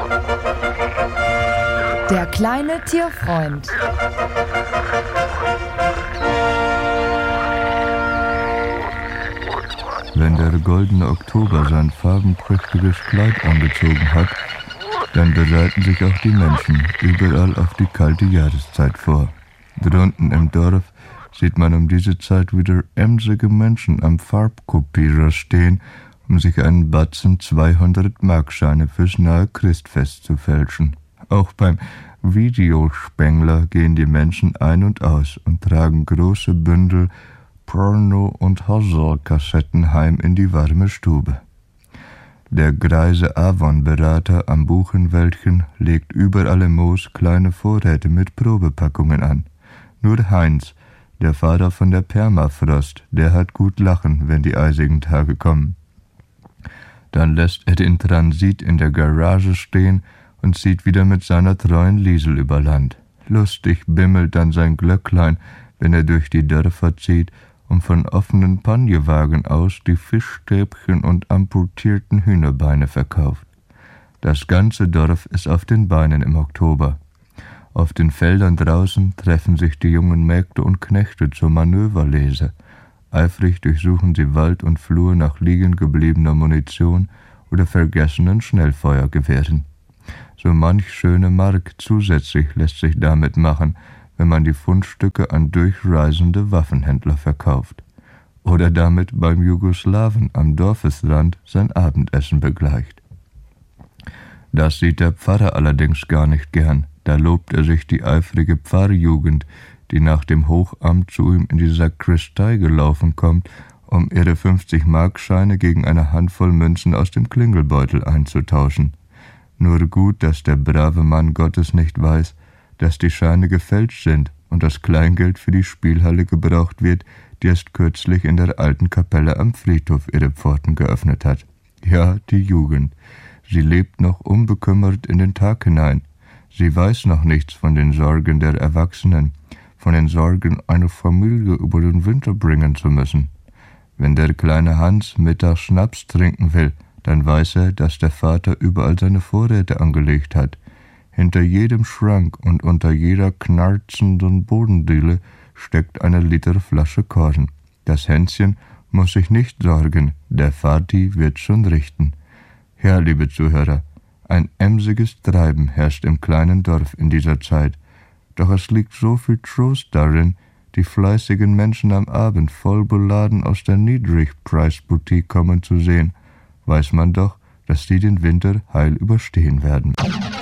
Der kleine Tierfreund. Wenn der goldene Oktober sein farbenprächtiges Kleid angezogen hat, dann bereiten sich auch die Menschen überall auf die kalte Jahreszeit vor. Drunten im Dorf sieht man um diese Zeit wieder emsige Menschen am Farbkopierer stehen, um sich einen Batzen 200-Markscheine fürs nahe Christfest zu fälschen. Auch beim Videospengler gehen die Menschen ein und aus und tragen große Bündel Porno- und Hauser-Kassetten heim in die warme Stube. Der greise Avon-Berater am Buchenwäldchen legt überall im Moos kleine Vorräte mit Probepackungen an. Nur Heinz, der Fahrer von der Permafrost, der hat gut lachen, wenn die eisigen Tage kommen. Dann lässt er den Transit in der Garage stehen und zieht wieder mit seiner treuen Liesel über Land. Lustig bimmelt dann sein Glöcklein, wenn er durch die Dörfer zieht und von offenen Panjewagen aus die Fischstäbchen und amputierten Hühnerbeine verkauft. Das ganze Dorf ist auf den Beinen im Oktober. Auf den Feldern draußen treffen sich die jungen Mägde und Knechte zur Manöverlese. Eifrig durchsuchen sie Wald und Flur nach liegen gebliebener Munition oder vergessenen Schnellfeuergewehren. So manch schöne Mark zusätzlich lässt sich damit machen, wenn man die Fundstücke an durchreisende Waffenhändler verkauft. Oder damit beim Jugoslawen am Dorfesrand sein Abendessen begleicht. Das sieht der Pfarrer allerdings gar nicht gern. Da lobt er sich die eifrige Pfarrjugend, die nach dem Hochamt zu ihm in die Sakristei gelaufen kommt, um ihre 50-Markscheine gegen eine Handvoll Münzen aus dem Klingelbeutel einzutauschen. Nur gut, dass der brave Mann Gottes nicht weiß, dass die Scheine gefälscht sind und das Kleingeld für die Spielhalle gebraucht wird, die erst kürzlich in der alten Kapelle am Friedhof ihre Pforten geöffnet hat. Ja, die Jugend. Sie lebt noch unbekümmert in den Tag hinein. Sie weiß noch nichts von den Sorgen der Erwachsenen, von den Sorgen, eine Familie über den Winter bringen zu müssen. Wenn der kleine Hans mittags Schnaps trinken will, dann weiß er, dass der Vater überall seine Vorräte angelegt hat. Hinter jedem Schrank und unter jeder knarzenden Bodendiele steckt eine Literflasche Korn. Das Hänschen muss sich nicht sorgen, der Vati wird schon richten. Ja, liebe Zuhörer, ein emsiges Treiben herrscht im kleinen Dorf in dieser Zeit. Doch es liegt so viel Trost darin, die fleißigen Menschen am Abend voll beladen aus der Niedrigpreisboutique kommen zu sehen. Weiß man doch, dass die den Winter heil überstehen werden.